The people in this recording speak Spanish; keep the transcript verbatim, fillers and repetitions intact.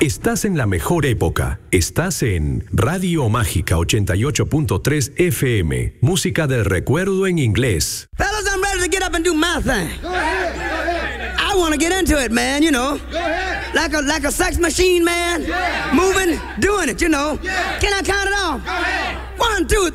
Estás en la mejor época. Estás en Radio Mágica ochenta y ocho punto tres F M. Música del recuerdo en inglés. Fellas, I'm ready to get up and do my thing. Go ahead, go ahead. I want to get into it, man, you know. Go ahead. Like a, like a sex machine, man. Yeah. Moving, doing it, you know. Yeah. Can I count it off? Go ahead. One, two,